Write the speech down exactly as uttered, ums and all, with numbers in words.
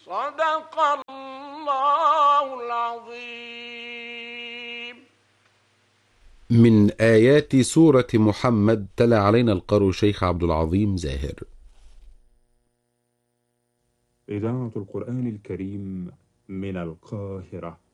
صدق الله العظيم. من آيات سورة محمد تلا علينا القارئ الشيخ عبد العظيم زاهر. إذاعة القرآن الكريم من القاهرة.